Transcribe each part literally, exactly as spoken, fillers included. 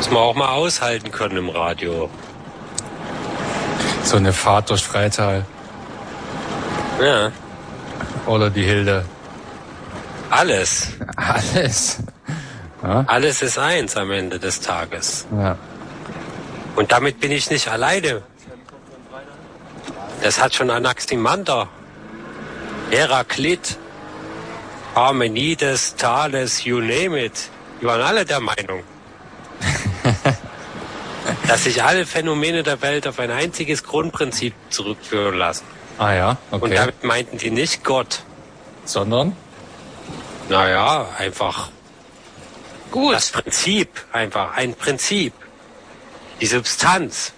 Muss man auch mal aushalten können im Radio. So eine Fahrt durch Freital. Ja. Oder die Hilde. Alles. Alles. Ja? Alles ist eins am Ende des Tages. Ja. Und damit bin ich nicht alleine. Das hat schon Anaximander, Heraklit, Parmenides, Thales, you name it. Die waren alle der Meinung, dass sich alle Phänomene der Welt auf ein einziges Grundprinzip zurückführen lassen. Ah ja, okay. Und damit meinten die nicht Gott. Sondern? Naja, einfach Gut. das Prinzip, einfach ein Prinzip. Die Substanz,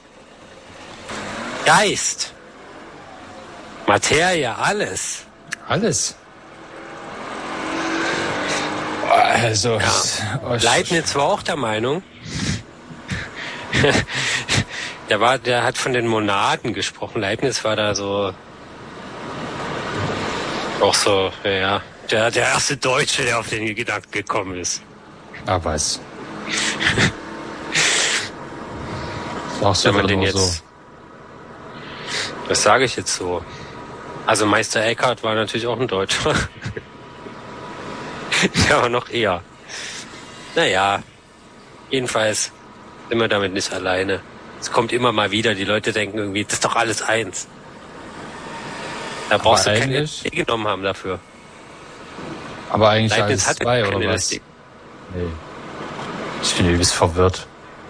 Geist, Materie, alles. Alles. Also, Ja. Leibniz war auch der Meinung, der war, der hat von den Monaden gesprochen. Leibniz war da so, auch so, ja, der, der erste Deutsche, der auf den Gedanken gekommen ist. Ah, was? Sagst du Wenn man doch den nur jetzt, so. das sage ich jetzt so. Also Meister Eckhart war natürlich auch ein Deutscher. Der war noch eher. Naja, jedenfalls sind wir damit nicht alleine. Es kommt immer mal wieder, die Leute denken irgendwie, das ist doch alles eins. Da brauchst Aber du keine L eigentlich- S D genommen haben dafür. Aber eigentlich Leibniz alles hatte zwei, keine oder L was? S D. Nee. Ich bin übelst verwirrt.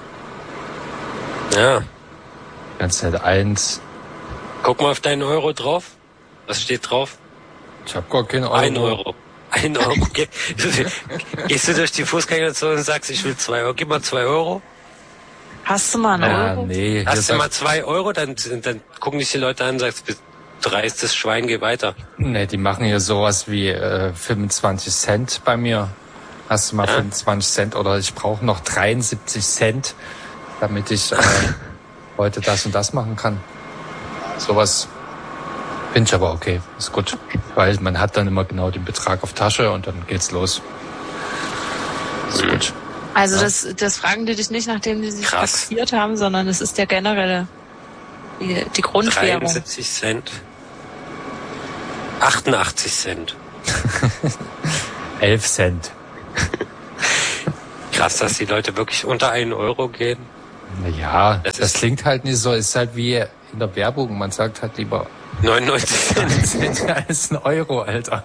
Ja, Die ganze Zeit eins. guck mal auf deinen Euro drauf. Was steht drauf? Ich hab gar keinen Euro. Ein Euro. Ein Euro. Geh- Gehst du durch die Fußgängerzone und sagst, ich will zwei Euro. Gib mal zwei Euro. Hast du mal einen Ah, Euro? nee. Hast hier du mal sagt- zwei Euro, dann, dann gucken dich die Leute an und sagst, bist dreistes Schwein, geh weiter. Nee, die machen hier sowas wie äh, fünfundzwanzig Cent bei mir. Hast du mal Ja. fünfundzwanzig Cent oder ich brauche noch dreiundsiebzig Cent, damit ich äh, heute das und das machen kann. Sowas finde ich aber okay, ist gut. Weil man hat dann immer genau den Betrag auf Tasche und dann geht's los. Ist gut. Also Ja. das, das fragen die dich nicht, nachdem die sich Krass. taxiert haben, sondern es ist der generelle, die, die Grundwährung. dreiundsiebzig Cent. achtundachtzig Cent. elf Cent. Krass, dass die Leute wirklich unter einen Euro gehen. Naja, Das das, ist- klingt halt nicht so, ist halt wie in der Werbung, man sagt halt lieber neunundneunzig Cent. Cent als ein Euro, Alter.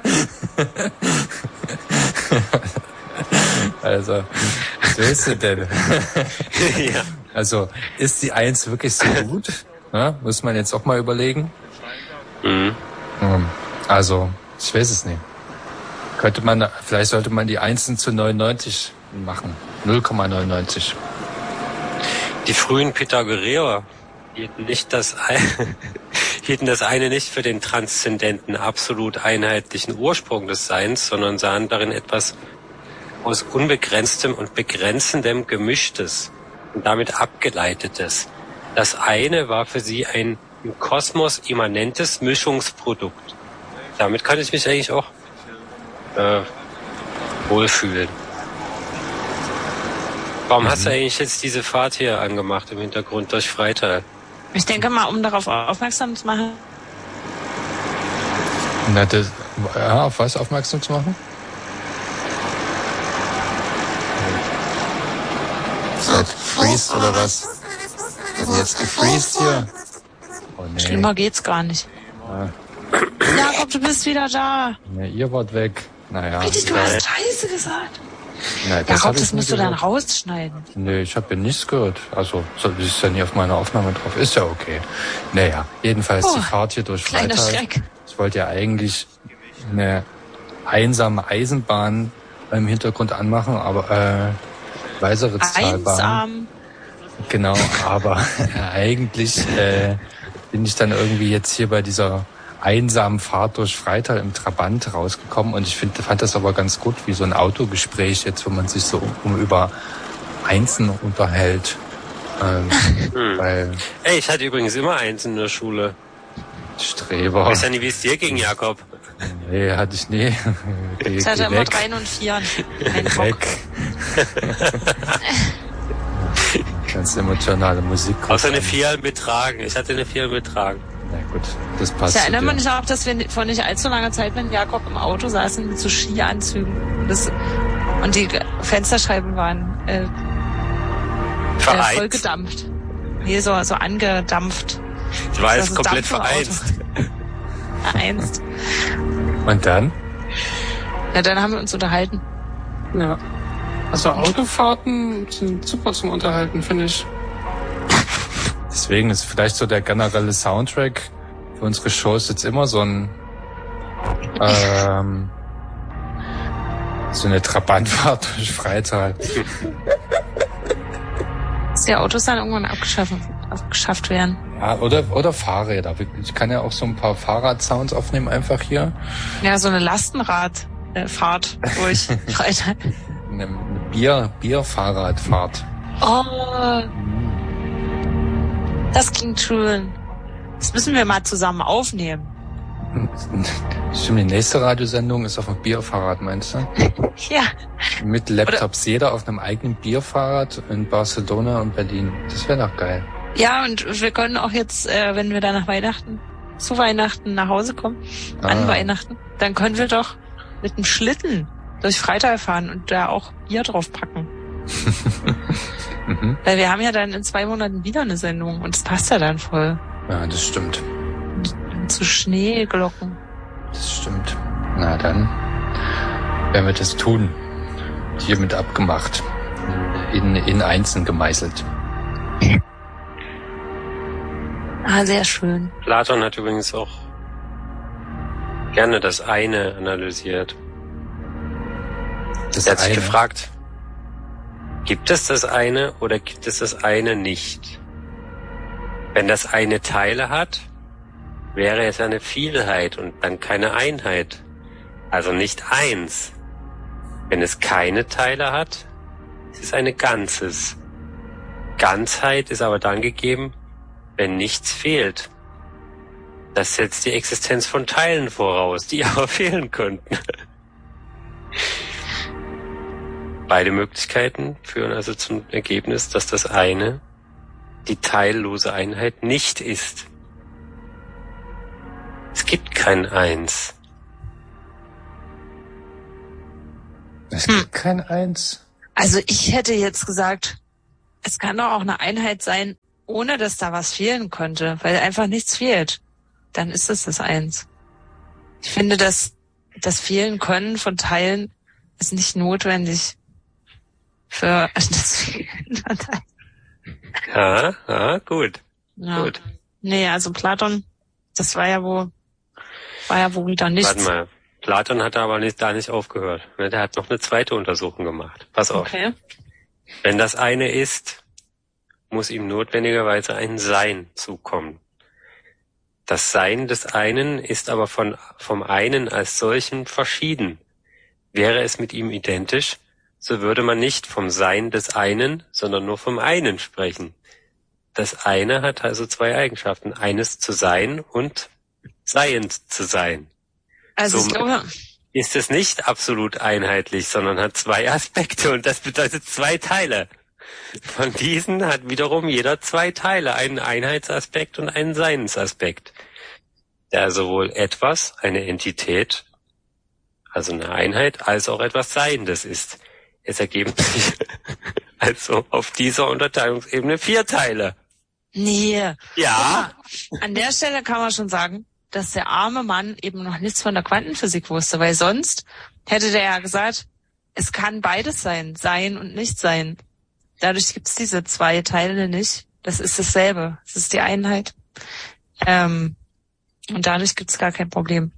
Also, was willst du denn? Ja. Also, ist die Eins wirklich so gut? Ja, muss man jetzt auch mal überlegen. Mhm. Ähm, Also, ich weiß es nicht. Könnte man, vielleicht sollte man die Einsen zu neunundneunzig machen. null Komma neunundneunzig. Die frühen Pythagoreer hielten nicht das ein, hielten das eine nicht für den transzendenten, absolut einheitlichen Ursprung des Seins, sondern sahen darin etwas aus unbegrenztem und begrenzendem Gemischtes und damit Abgeleitetes. Das eine war für sie ein im Kosmos immanentes Mischungsprodukt. Damit kann ich mich eigentlich auch äh, wohlfühlen. Warum hast du eigentlich jetzt diese Fahrt hier angemacht im Hintergrund durch Freital? Ich denke mal, um darauf aufmerksam zu machen, Na, das, ja, auf was aufmerksam zu machen? Ist das gefreezed oder was? Ist jetzt gefreezed hier? Oh nee. schlimmer geht's gar nicht. Ja. Jakob, du bist wieder da. Nee, ihr wart weg. Naja. Richtig, du hast Scheiße gesagt. Nein, Jakob, hab das ich musst nie du dann gehört. rausschneiden. Nee, ich habe ja nichts gehört. Also, so, das ist ja nie auf meiner Aufnahme drauf. Ist ja okay. Naja, jedenfalls Oh, die Fahrt hier durch kleiner Freital. Schreck. Ich wollte ja eigentlich eine einsame Eisenbahn im Hintergrund anmachen, aber äh, Weißeritztalbahn. Einsam. Genau, aber eigentlich äh, bin ich dann irgendwie jetzt hier bei dieser einsamen Fahrt durch Freital im Trabant rausgekommen und ich find, fand das aber ganz gut, wie so ein Autogespräch jetzt, wo man sich so um, um über Einsen unterhält. Ähm, Hm. Weil Ey, ich hatte übrigens immer eins in der Schule. Streber. Weiß ja nicht, wie es dir ging, Jakob. Nee, hatte ich nie. Geh, Ich hatte geh immer weg. drei und vier. Ein Bock. Weg. Ganz emotionale Musik. Außer eine vier mit Tragen. Ich hatte eine vier mit Tragen. Na gut, das passt. Ich erinnere mich auch, dass wir vor nicht allzu langer Zeit mit Jakob im Auto saßen mit so Skianzügen. Das, und die Fensterscheiben waren äh, vereint. Äh, voll gedampft. Nee, so, so angedampft. Ich war jetzt komplett vereinst. Vereinst. Und dann? Ja, dann haben wir uns unterhalten. Ja. Also Autofahrten sind super zum Unterhalten, finde ich. Deswegen ist vielleicht so der generelle Soundtrack für unsere Shows jetzt immer so ein ähm, so eine Trabantfahrt durch Freital. Dass die Autos dann irgendwann abgeschafft, abgeschafft werden. Ja, oder oder Fahrräder. Ich kann ja auch so ein paar Fahrradsounds aufnehmen einfach hier. Ja, so eine Lastenradfahrt durch Freital. Eine Bier Bierfahrradfahrt. Oh. Das klingt schön. Das müssen wir mal zusammen aufnehmen. Stimmt, die nächste Radiosendung ist auf dem Bierfahrrad, meinst du? Ja. Mit Laptops, oder jeder auf einem eigenen Bierfahrrad in Barcelona und Berlin. Das wäre doch geil. Ja, und wir können auch jetzt, äh, wenn wir da nach Weihnachten, zu Weihnachten nach Hause kommen, ah. an Weihnachten, dann können wir doch mit einem Schlitten durch Freital fahren und da auch Bier drauf packen. Mhm. Weil wir haben ja dann in zwei Monaten wieder eine Sendung und es passt ja dann voll. Ja, das stimmt. Zu Schneeglocken. Das stimmt. Na dann werden wir das tun. Hiermit abgemacht. In, in Einzeln gemeißelt. Ah, sehr schön. Platon hat übrigens auch gerne das eine analysiert. Das er hat sich gefragt, gibt es das eine oder gibt es das eine nicht? Wenn das eine Teile hat, wäre es eine Vielheit und dann keine Einheit. Also nicht eins. Wenn es keine Teile hat, ist es eine Ganzes. Ganzheit ist aber dann gegeben, wenn nichts fehlt. Das setzt die Existenz von Teilen voraus, die aber fehlen könnten. Beide Möglichkeiten führen also zum Ergebnis, dass das eine die teillose Einheit nicht ist. Es gibt kein Eins. Es gibt hm. kein Eins. Also ich hätte jetzt gesagt, es kann doch auch eine Einheit sein, ohne dass da was fehlen könnte, weil einfach nichts fehlt. Dann ist es das Eins. Ich finde, dass das Fehlen können von Teilen ist nicht notwendig für das Fehlen von Teilen. Ja, ja, gut. Ja. Gut. Nee, also Platon, das war ja wohl, war ja wohl wieder nichts. Warte mal. Platon hat aber nicht, da nicht aufgehört. Der hat noch eine zweite Untersuchung gemacht. Pass auf. Okay. Wenn das eine ist, muss ihm notwendigerweise ein Sein zukommen. Das Sein des einen ist aber von, vom einen als solchen verschieden. Wäre es mit ihm identisch, so würde man nicht vom Sein des einen, sondern nur vom einen sprechen. Das eine hat also zwei Eigenschaften. Eines zu sein und seiend zu sein. Also so ich glaube, ist es nicht absolut einheitlich, sondern hat zwei Aspekte und das bedeutet zwei Teile. Von diesen hat wiederum jeder zwei Teile, einen Einheitsaspekt und einen Seinsaspekt. Der sowohl etwas, eine Entität, also eine Einheit, als auch etwas Seiendes ist. Es ergeben sich also auf dieser Unterteilungsebene vier Teile. Nee. Ja. An der Stelle kann man schon sagen, dass der arme Mann eben noch nichts von der Quantenphysik wusste, weil sonst hätte der ja gesagt, es kann beides sein, sein und nicht sein. Dadurch gibt es diese zwei Teile nicht. Das ist dasselbe. Das ist die Einheit. Ähm, und dadurch gibt es gar kein Problem.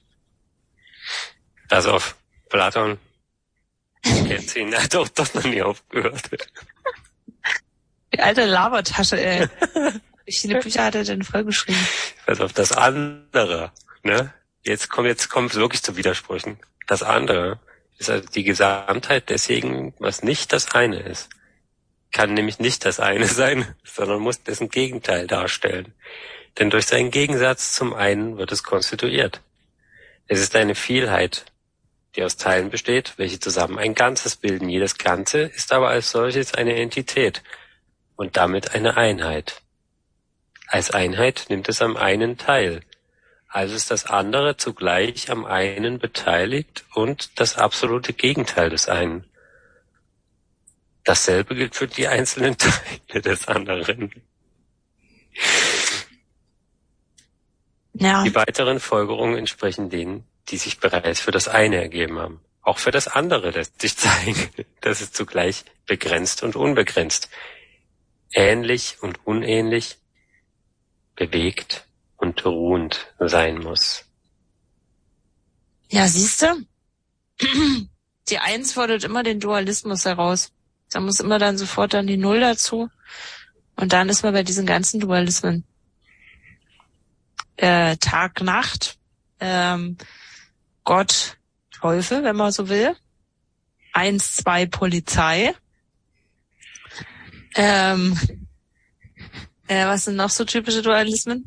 Pass auf, Platon kennt ihn, er hat auch doch noch nie aufgehört. Die alte Labertasche, ey. Wie viele Bücher hat er denn vollgeschrieben? Pass auf, das andere, ne? Jetzt kommt, jetzt kommt es wirklich zu Widersprüchen. Das andere ist also die Gesamtheit deswegen, was nicht das eine ist. Kann nämlich nicht das eine sein, sondern muss dessen Gegenteil darstellen. Denn durch seinen Gegensatz zum einen wird es konstituiert. Es ist eine Vielheit, die aus Teilen besteht, welche zusammen ein Ganzes bilden. Jedes Ganze ist aber als solches eine Entität. und damit eine Einheit. Als Einheit nimmt es am einen teil. Also ist das andere zugleich am einen beteiligt und das absolute Gegenteil des einen. Dasselbe gilt für die einzelnen Teile des anderen. Ja. Die weiteren Folgerungen entsprechen denen, die sich bereits für das eine ergeben haben. Auch für das andere lässt sich zeigen, dass es zugleich begrenzt und unbegrenzt, ähnlich und unähnlich, bewegt und ruhend sein muss. Ja, siehste, die Eins fordert immer den Dualismus heraus. Da muss immer dann sofort dann die Null dazu. Und dann ist man bei diesen ganzen Dualismen. Äh, Tag, Nacht, ähm, Gott, Teufel, wenn man so will. Eins, zwei, Polizei. Ähm, äh, was sind noch so typische Dualismen?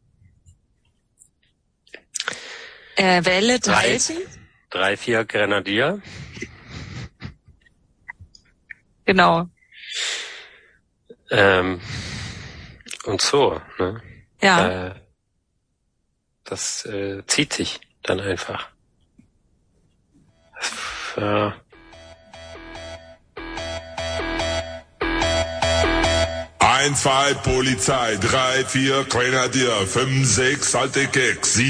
Äh, Welle, Teilchen. Drei, vier Grenadier. Genau. Ähm, und so, ne? Ja. Äh, das äh, zieht sich dann einfach. Ja. Ein, zwei, Polizei, drei, vier, Grenadier, fünf, sechs, alte Keks, sieben,